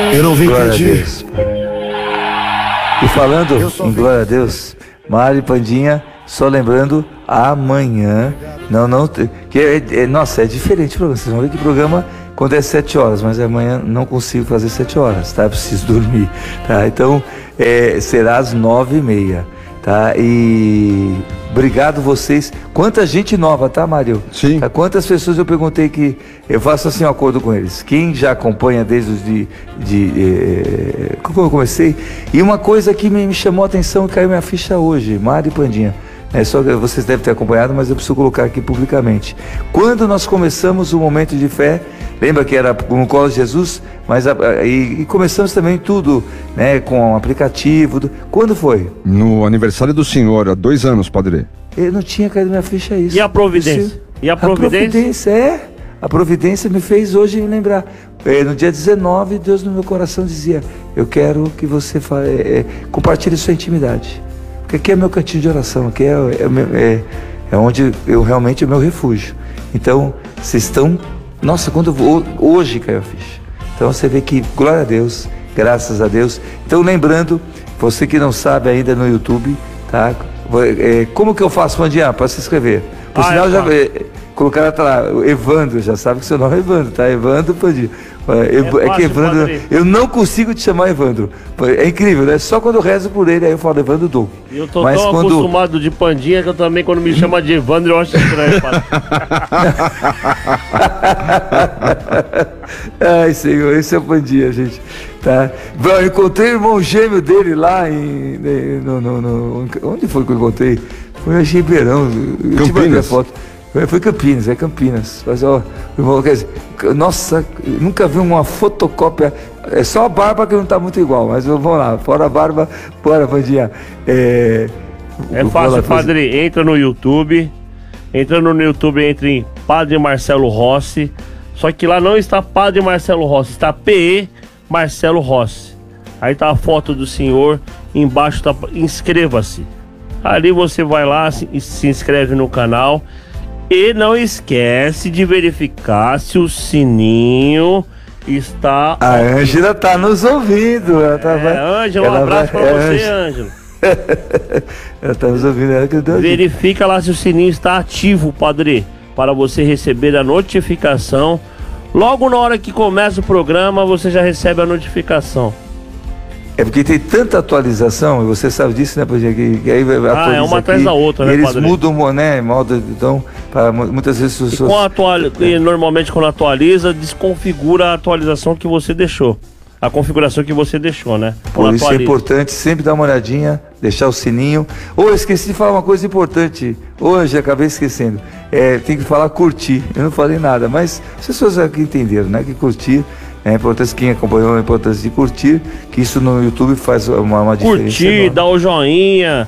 Eu não vim Glória pedir. a Deus. E falando em glória a Deus, Mário e Pandinha, só lembrando, amanhã, nossa, é diferente o programa, vocês vão ver que o programa quando é 7 horas, mas amanhã não consigo fazer 7 horas, tá? Eu preciso dormir, tá? Então, será às 9h30, tá? E obrigado vocês. Quanta gente nova, tá, Mário? Sim. Tá? Quantas pessoas eu perguntei que eu faço assim um acordo com eles. Quem já acompanha desde os como eu comecei. E uma coisa que me chamou a atenção e caiu minha ficha hoje, Mário e Pandinha. Só que vocês devem ter acompanhado, mas eu preciso colocar aqui publicamente. Quando nós começamos o momento de fé, lembra que era no colo de Jesus, mas e começamos também tudo, né, com um aplicativo. Quando foi? No aniversário do senhor, há 2 anos, padre. Eu não tinha caído minha ficha isso. E a providência? A providência me fez hoje me lembrar. No dia 19, Deus no meu coração dizia: eu quero que você compartilhe sua intimidade. Porque aqui é meu cantinho de oração, aqui é onde eu realmente é o meu refúgio. Então, vocês estão... Nossa, hoje caiu a ficha. Então você vê que, glória a Deus, graças a Deus. Então, lembrando, você que não sabe ainda no YouTube, tá? Como que eu faço, Pandinha, para se inscrever? Por sinal, já colocaram lá, Evandro, já sabe que seu nome é Evandro, tá? Evandro, Pandinha. Que Evandro, padre. Eu não consigo te chamar Evandro. É incrível, né? Só quando eu rezo por ele, aí eu falo Evandro Dom. Eu tô tão acostumado de Pandinha que eu também, quando me chama de Evandro, eu acho estranho, padre. Ai, Senhor, esse é o Pandinha, gente. Tá? Eu encontrei o irmão gêmeo dele lá onde foi que eu encontrei? Foi em Ribeirão. Campinas. Foto. Foi Campinas. Mas, ó, irmão, quer dizer, nossa, nunca vi uma fotocópia. É só a barba que não tá muito igual, mas vamos lá, fora a barba, bora, Pandinha. É fácil, padre, entra no YouTube. Entrando no YouTube, entra em Padre Marcelo Rossi. Só que lá não está Padre Marcelo Rossi, está PE Marcelo Rossi. Aí tá a foto do senhor, embaixo tá inscreva-se. Ali você vai lá, se inscreve no canal. E não esquece de verificar se o sininho está... A Ângela tá nos ouvindo. Ângela, um abraço pra você, Ângela. Ela tá nos ouvindo. Verifica lá se o sininho está ativo, padre, para você receber a notificação. Logo na hora que começa o programa, você já recebe a notificação. É porque tem tanta atualização, e você sabe disso, né, Pandinha? Que aí é uma atrás da outra, né, eles padre? mudam, né, então, para muitas vezes as pessoas... E normalmente quando atualiza, desconfigura a atualização que você deixou. A configuração que você deixou, né? Por isso é importante sempre dar uma olhadinha, deixar o sininho. Eu esqueci de falar uma coisa importante. Hoje acabei esquecendo. Tem que falar curtir. Eu não falei nada, mas as pessoas aqui entenderam, né? Que curtir é importante, quem acompanhou a importância de curtir, que isso no YouTube faz uma diferença. Curtir, dar o joinha.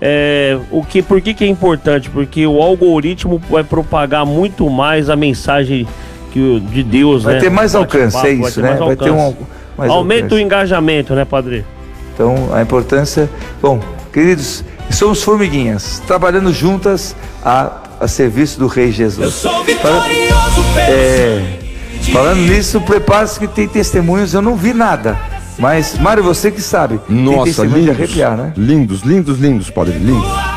Por que é importante? Porque o algoritmo vai propagar muito mais a mensagem de Deus, vai ter mais alcance, é isso, né? Vai ter aumenta o engajamento, né, padre? Então, a importância... Bom, queridos, somos formiguinhas, trabalhando juntas a serviço do Rei Jesus. Eu sou vitorioso, falando nisso, prepare-se que tem testemunhos, eu não vi nada. Mas, Mário, você que sabe. Nossa, tem testemunho de arrepiar, né? Lindos, padre, lindos.